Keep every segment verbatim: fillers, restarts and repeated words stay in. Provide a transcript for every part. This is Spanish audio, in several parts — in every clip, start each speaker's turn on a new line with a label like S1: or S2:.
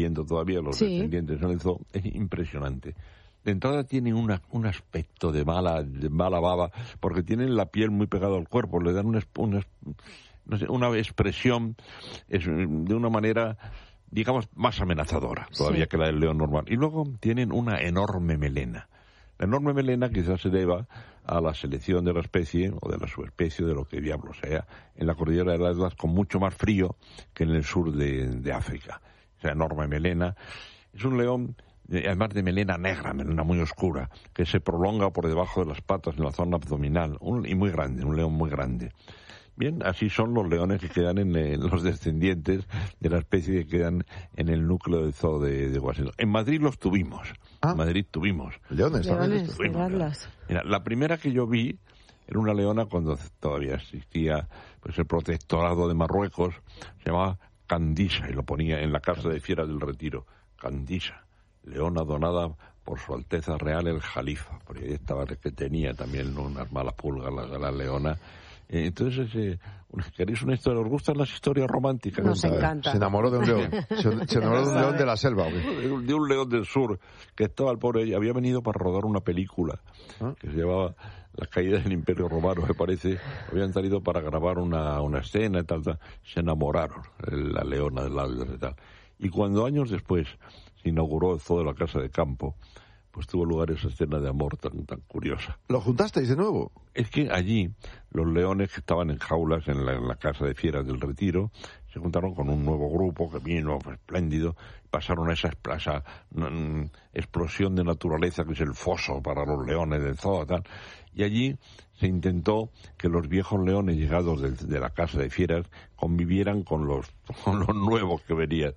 S1: viviendo todavía los sí. descendientes en el zoo, es impresionante. De entrada tienen una, un aspecto de mala, de mala baba, porque tienen la piel muy pegada al cuerpo, le dan una, una, no sé, una expresión es, de una manera, digamos, más amenazadora todavía sí. que la del león normal. Y luego tienen una enorme melena. La enorme melena quizás se deba a la selección de la especie, o de la subespecie, de lo que diablo sea, en la cordillera del Atlas, con mucho más frío que en el sur de, de África. Esa enorme melena es un león, además de melena negra, melena muy oscura, que se prolonga por debajo de las patas en la zona abdominal, un, y muy grande, un león muy grande. Bien, así son los leones que quedan en, en los descendientes de la especie que quedan en el núcleo del zoo de, de Washington. En Madrid los tuvimos, ah. en Madrid tuvimos.
S2: Leones,
S3: leones
S1: tuvimos. Mira, la primera que yo vi era una leona cuando todavía existía pues el protectorado de Marruecos, se llamaba Candisa, y lo ponía en la Casa de Fieras del Retiro, Candisa. Leona donada por su Alteza Real el Jalifa, porque ahí estaba que tenía también unas malas pulgas la, la leona. Eh, entonces, eh, ¿queréis una historia? ¿Os gustan las historias románticas?
S3: Nos encanta.
S2: Se enamoró de un león, se, se enamoró de un león de la selva.
S1: De un, de un león del sur, que estaba el pobre, había venido para rodar una película ¿Ah? que se llamaba Las caídas del Imperio Romano, me parece. Habían salido para grabar una, una escena y tal, tal. Se enamoraron, la leona del Atlas y tal. Y cuando años después se inauguró el zoo de la Casa de Campo, pues tuvo lugar esa escena de amor tan tan curiosa.
S2: ¿Lo juntasteis de nuevo?
S1: Es que allí los leones que estaban en jaulas en la, en la Casa de Fieras del Retiro se juntaron con un nuevo grupo que vino espléndido, pasaron a esa, esa mm, explosión de naturaleza que es el foso para los leones del zoo, tal, y allí se intentó que los viejos leones llegados de, de la Casa de Fieras convivieran con los, con los nuevos que venían.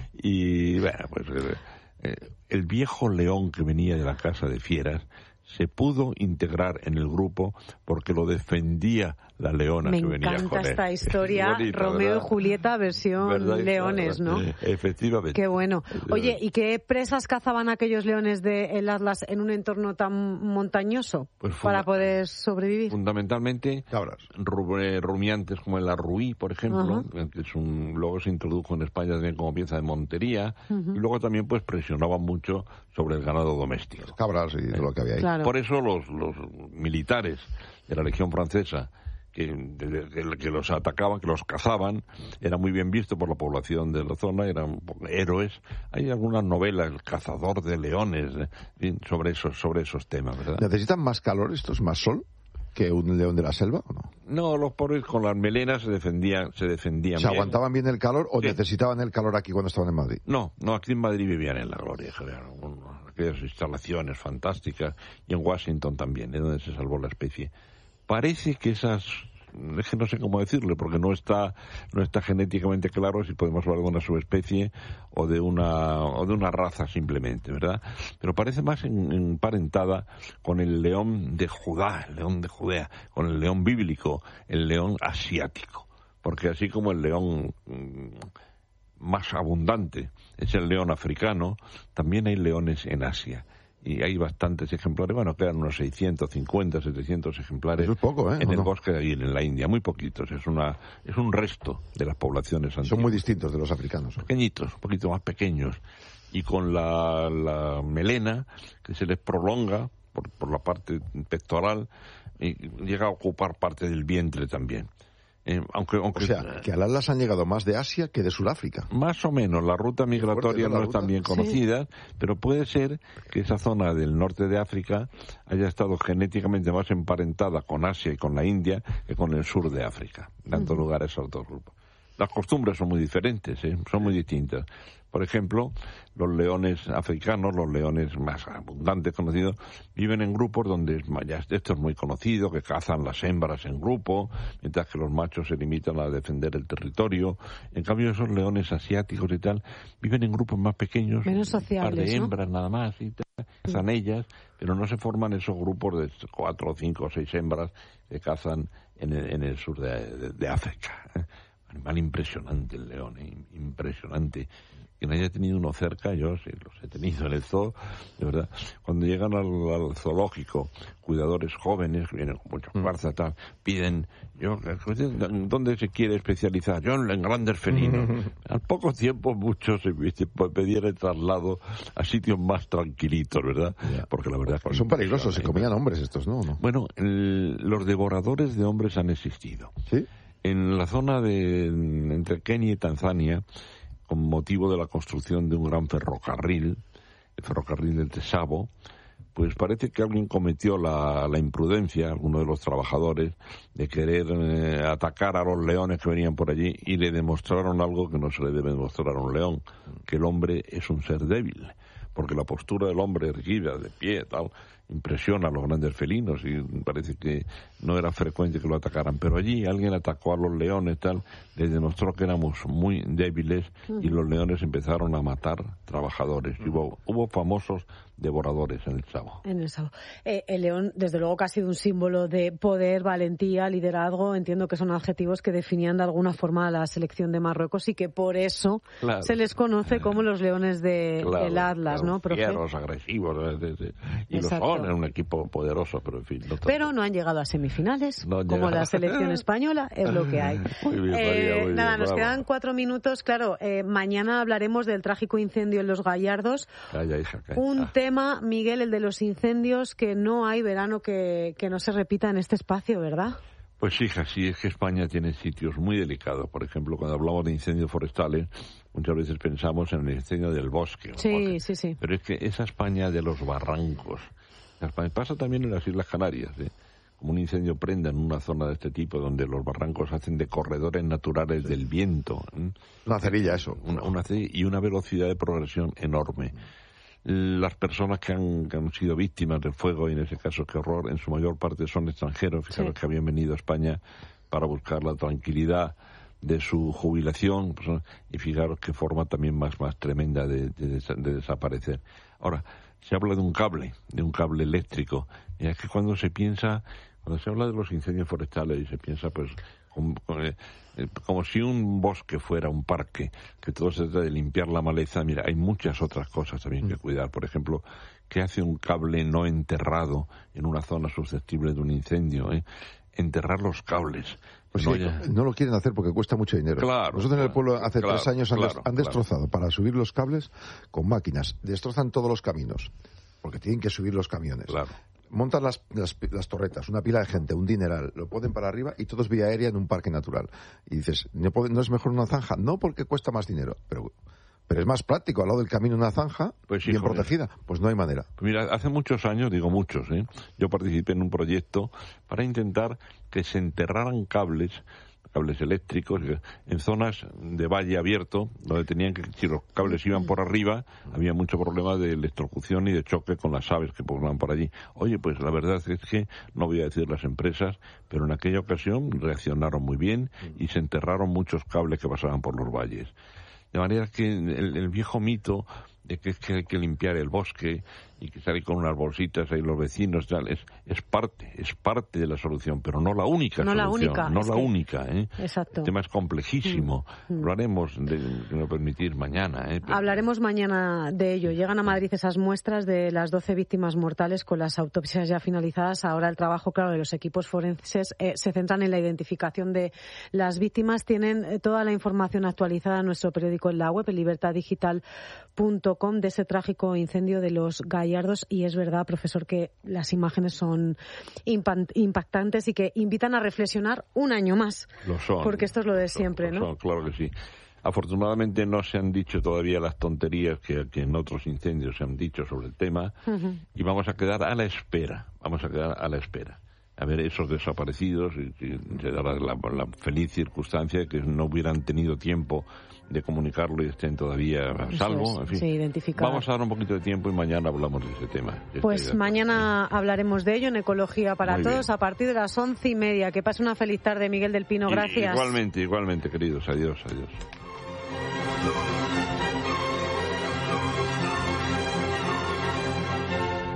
S1: Y bueno, pues eh, el viejo león que venía de la Casa de Fieras se pudo integrar en el grupo porque lo defendía la leona
S3: Me
S1: que venía con él.
S3: Me encanta esta historia, bonita, Romeo ¿verdad? Y Julieta versión ¿verdad? Leones, ¿no?
S1: Eh, efectivamente.
S3: Qué bueno. Oye, ¿y qué presas cazaban aquellos leones del Atlas en un entorno tan montañoso pues para poder sobrevivir?
S1: Fundamentalmente
S2: cabras,
S1: rumiantes como el arruí, por ejemplo, uh-huh. que es un, luego se introdujo en España también como pieza de montería, uh-huh. y luego también pues presionaban mucho sobre el ganado doméstico.
S2: Cabras y eh, lo que había ahí.
S3: Claro.
S1: Por eso los, los militares de la Legión Francesa que, de, de, que los atacaban, que los cazaban, era muy bien visto por la población de la zona, eran héroes. Hay algunas novelas, El cazador de leones, eh, sobre esos sobre esos temas, ¿verdad?
S2: ¿Necesitan más calor estos, más sol, que un león de la selva o no?
S1: No, los pobres con las melenas se defendían, se defendían
S2: ¿Se
S1: bien.
S2: aguantaban bien el calor o sí. necesitaban el calor aquí cuando estaban en Madrid?
S1: No, no, aquí en Madrid vivían en la gloria, aquellas instalaciones fantásticas, y en Washington también, es donde se salvó la especie. Parece que esas, es que no sé cómo decirle, porque no está no está genéticamente claro si podemos hablar de una subespecie o de una o de una raza simplemente, ¿verdad? Pero parece más en, emparentada con el león de Judá, el león de Judea, con el león bíblico, el león asiático, porque así como el león mmm, más abundante es el león africano, también hay leones en Asia. Y hay bastantes ejemplares, bueno, quedan unos seiscientos cincuenta, setecientos ejemplares.
S2: Eso es poco, ¿eh?
S1: En el
S2: no?
S1: bosque de ahí, en la India, muy poquitos. Es una es un resto de las poblaciones antiguas.
S2: Son muy distintos de los africanos.
S1: Pequeñitos, un poquito más pequeños. Y con la, la melena, que se les prolonga por, por la parte pectoral, y llega a ocupar parte del vientre también. Eh, aunque, aunque,
S2: o sea, que al Atlas han llegado más de Asia que de Sudáfrica.
S1: Más o menos, la ruta migratoria no es tan bien conocida, sí. pero puede ser que esa zona del norte de África haya estado genéticamente más emparentada con Asia y con la India que con el sur de África, dando uh-huh. lugar a esos dos grupos. Las costumbres son muy diferentes, ¿eh? son muy distintas. Por ejemplo, los leones africanos, los leones más abundantes conocidos, viven en grupos donde, ya esto es muy conocido, que cazan las hembras en grupo, mientras que los machos se limitan a defender el territorio. En cambio, esos leones asiáticos y tal, viven en grupos más pequeños,
S3: menos sociables,
S1: un par de hembras,
S3: ¿no?
S1: nada más, y tal, cazan ellas, pero no se forman esos grupos de cuatro, cinco o seis hembras que cazan en el, en el sur de, de, de África. Animal impresionante el león, ¿eh? impresionante. quien haya tenido uno cerca, yo sí los he tenido en el zoo, de verdad, cuando llegan al, al zoológico, cuidadores jóvenes, que vienen con mucha fuerza, tal, piden, yo, ¿dónde se quiere especializar? Yo en grandes felinos. Al poco tiempo muchos se pedían el traslado a sitios más tranquilitos, ¿verdad?
S2: Yeah.
S1: Porque la verdad
S2: pues
S1: es que
S2: son peligrosos, se comían hombres estos, ¿no? ¿no?
S1: Bueno, el, los devoradores de hombres han existido.
S2: ¿Sí?
S1: En la zona de entre Kenia y Tanzania, con motivo de la construcción de un gran ferrocarril, el ferrocarril del Tesabo, pues parece que alguien cometió la, la imprudencia, alguno de los trabajadores, de querer eh, atacar a los leones que venían por allí, y le demostraron algo que no se le debe demostrar a un león, que el hombre es un ser débil, porque la postura del hombre erguida, de pie, tal, impresiona a los grandes felinos, y parece que no era frecuente que lo atacaran, pero allí alguien atacó a los leones, tal, les demostró que éramos muy débiles, y los leones empezaron a matar trabajadores. Y hubo, hubo famosos devoradores en el Tsavo.
S3: En el Tsavo. Eh, el león, desde luego, que ha sido un símbolo de poder, valentía, liderazgo. Entiendo que son adjetivos que definían de alguna forma a la selección de Marruecos y que por eso claro. se les conoce como los leones del de, claro, Atlas,
S1: claro,
S3: ¿no, profe?
S1: Fieros, agresivos, de, de, de, y Exacto. lo son, es un equipo poderoso, pero en fin. No
S3: pero no han llegado a semifinales, no como la selección española, es lo que hay.
S1: Muy bien, María, muy
S3: eh, nada,
S1: bien,
S3: nos
S1: bravo.
S3: quedan cuatro minutos. Claro, eh, mañana hablaremos del trágico incendio en Los Gallardos.
S1: Calla, hija, calla.
S3: Un ah. tema, Miguel, el de los incendios, que no hay verano que, que no se repita en este espacio, ¿verdad?
S1: Pues hija, sí, es que España tiene sitios muy delicados. Por ejemplo, cuando hablamos de incendios forestales, muchas veces pensamos en el incendio del bosque.
S3: Sí,
S1: bosque.
S3: sí, sí.
S1: Pero es que esa España de los barrancos, España, pasa también en las Islas Canarias, ¿eh? Como un incendio prenda en una zona de este tipo, donde los barrancos hacen de corredores naturales sí. del viento. ¿eh?
S2: Una cerilla, eso.
S1: Una, una cerilla y una velocidad de progresión enorme. Las personas que han, que han sido víctimas del fuego, y en ese caso, qué horror, en su mayor parte son extranjeros, fijaros sí. que habían venido a España para buscar la tranquilidad de su jubilación, pues, y fijaros qué forma también más, más tremenda de, de, de desaparecer. Ahora, se habla de un cable, de un cable eléctrico, y es que cuando se piensa, cuando se habla de los incendios forestales, y se piensa, pues, como, como si un bosque fuera un parque, que todo se trata de limpiar la maleza. Mira, hay muchas otras cosas también que cuidar. Por ejemplo, ¿qué hace un cable no enterrado en una zona susceptible de un incendio? ¿eh? Enterrar los cables.
S2: Pues
S1: no,
S2: sí,
S1: ya...
S2: no lo quieren hacer porque cuesta mucho dinero.
S1: Claro,
S2: Nosotros
S1: claro,
S2: en el pueblo hace
S1: claro,
S2: tres años han,
S1: claro,
S2: han destrozado
S1: claro.
S2: para subir los cables con máquinas. Destrozan todos los caminos porque tienen que subir los camiones.
S1: Claro.
S2: Montan las, las, las torretas, una pila de gente, un dineral, lo ponen para arriba y todo es vía aérea en un parque natural. Y dices, ¿no, puede, ¿no es mejor una zanja? No, porque cuesta más dinero, pero... Pero es más práctico, al lado del camino una zanja, pues sí, bien joder. protegida. Pues no hay manera.
S1: Mira, hace muchos años, digo muchos, ¿eh? yo participé en un proyecto para intentar que se enterraran cables, cables eléctricos, en zonas de valle abierto, donde tenían que, si los cables iban por arriba, había mucho problema de electrocución y de choque con las aves que volaban por allí. Oye, pues la verdad es que, no voy a decir las empresas, pero en aquella ocasión reaccionaron muy bien y se enterraron muchos cables que pasaban por los valles. De manera que el, el viejo mito de que es que hay que limpiar el bosque y que salir con unas bolsitas ahí los vecinos, tal, es, es parte, es parte de la solución, pero no la única
S3: no
S1: solución.
S3: La única,
S1: no
S3: es
S1: la
S3: que...
S1: única, ¿eh?
S3: Exacto.
S1: El tema es complejísimo. Mm. Lo haremos, de, de no permitir, mañana. ¿eh? Pero...
S3: Hablaremos mañana de ello. Llegan a Madrid esas muestras de las doce víctimas mortales con las autopsias ya finalizadas. Ahora el trabajo, claro, de los equipos forenses eh, se centran en la identificación de las víctimas. Tienen eh, toda la información actualizada en nuestro periódico en la web, en libertad digital punto com, de ese trágico incendio de Los Gallardos. Y es verdad, profesor, que las imágenes son impactantes y que invitan a reflexionar un año más.
S1: Lo son.
S3: Porque esto es lo de
S1: lo son,
S3: siempre,
S1: lo
S3: ¿no?
S1: Son, claro que sí. Afortunadamente no se han dicho todavía las tonterías que, que en otros incendios se han dicho sobre el tema, uh-huh. y vamos a quedar a la espera, vamos a quedar a la espera. A ver, esos desaparecidos, y, y se dará la, la feliz circunstancia de que no hubieran tenido tiempo de comunicarlo y estén todavía a salvo. En fin,
S3: sí, identificar.
S1: Vamos a dar un poquito de tiempo y mañana hablamos de ese tema.
S3: Pues mañana hablaremos de ello en Ecología para
S1: Muy
S3: Todos
S1: bien.
S3: A partir de las once y media. Que pase una feliz tarde, Miguel del Pino. Gracias.
S1: Y, igualmente, igualmente, queridos. Adiós, adiós.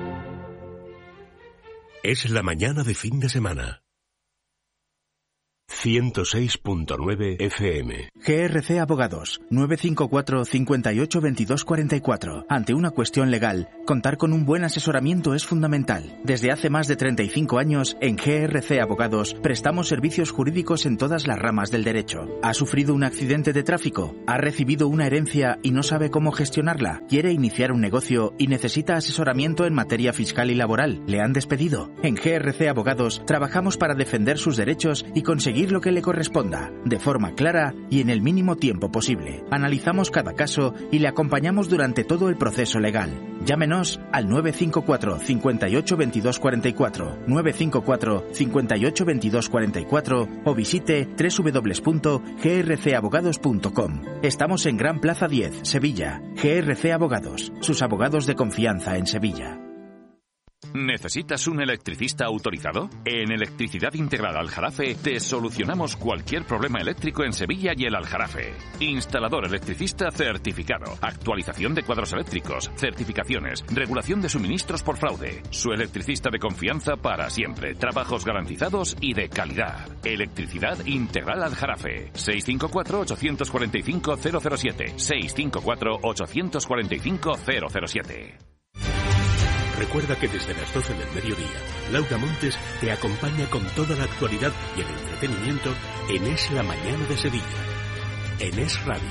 S4: Es la mañana de fin de semana. ciento seis punto nueve F M.
S5: G R C Abogados, nueve cinco cuatro, cinco ocho, veintidós cuarenta y cuatro. Ante una cuestión legal, contar con un buen asesoramiento es fundamental. Desde hace más de treinta y cinco años, en G R C Abogados, prestamos servicios jurídicos en todas las ramas del derecho. ¿Ha sufrido un accidente de tráfico? ¿Ha recibido una herencia y no sabe cómo gestionarla? ¿Quiere iniciar un negocio y necesita asesoramiento en materia fiscal y laboral? ¿Le han despedido? En G R C Abogados, trabajamos para defender sus derechos y conseguir lo que le corresponda, de forma clara y en el mínimo tiempo posible. Analizamos cada caso y le acompañamos durante todo el proceso legal. Llámenos al nueve cinco cuatro, cinco ocho, veintidós cuarenta y cuatro, nueve cinco cuatro, cinco ocho, veintidós cuarenta y cuatro o visite doble u doble u doble u punto g r c abogados punto com. Estamos en Gran Plaza diez, Sevilla. G R C Abogados, sus abogados de confianza en Sevilla.
S6: ¿Necesitas un electricista autorizado? En Electricidad Integral Aljarafe te solucionamos cualquier problema eléctrico en Sevilla y el Aljarafe. Instalador electricista certificado, actualización de cuadros eléctricos, certificaciones, regulación de suministros por fraude. Su electricista de confianza para siempre, trabajos garantizados y de calidad. Electricidad Integral Aljarafe. seis cinco cuatro, ocho cuatro cinco, cero cero siete. seis cinco cuatro, ocho cuatro cinco, cero cero siete.
S4: Recuerda que desde las doce del mediodía, Laura Montes te acompaña con toda la actualidad y el entretenimiento en Es la Mañana de Sevilla, en Es Radio.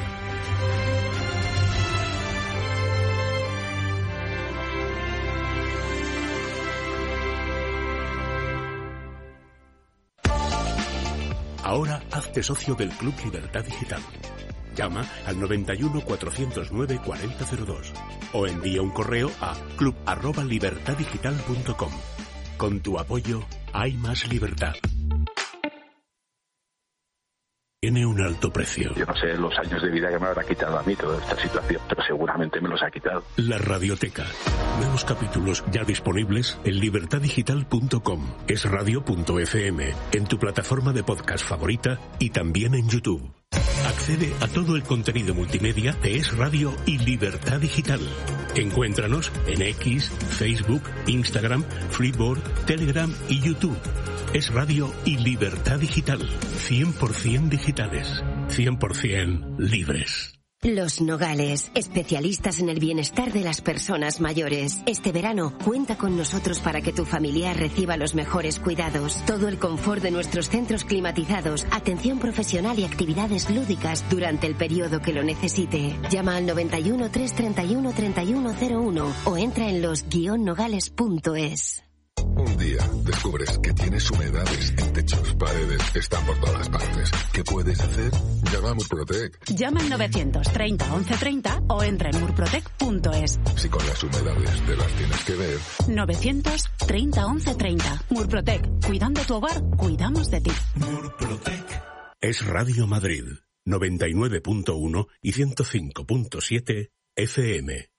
S4: Ahora hazte socio del Club Libertad Digital. Llama al noventa y uno, cuatrocientos nueve, cuarenta cero dos o envía un correo a club arroba libertad digital punto com. Con tu apoyo hay más libertad. Tiene un alto precio.
S7: Yo no sé los años de vida que me habrá quitado a mí toda esta situación, pero seguramente me los ha quitado.
S4: La Radioteca. Nuevos capítulos ya disponibles en libertad digital punto com, es radio punto f m, en tu plataforma de podcast favorita y también en YouTube. Accede a todo el contenido multimedia de Es Radio y Libertad Digital. Encuéntranos en X, Facebook, Instagram, Freeboard, Telegram y YouTube. Es Radio y Libertad Digital. cien por ciento digitales. cien por ciento libres.
S8: Los Nogales, especialistas en el bienestar de las personas mayores. Este verano, cuenta con nosotros para que tu familiar reciba los mejores cuidados. Todo el confort de nuestros centros climatizados, atención profesional y actividades lúdicas durante el periodo que lo necesite. Llama al noventa y uno, trescientos treinta y uno, treinta y uno cero uno o entra en los guion nogales punto es.
S9: Un día descubres que tienes humedades en techos, paredes, están por todas partes. ¿Qué puedes hacer? Llama a Murprotec.
S10: Llama al novecientos treinta, once treinta o entra en murprotec punto es.
S9: Si con las humedades te las tienes que ver.
S10: novecientos treinta, once treinta. Murprotec. Cuidando tu hogar, cuidamos de ti.
S4: Murprotec. Es Radio Madrid, noventa y nueve punto uno y ciento cinco punto siete F M.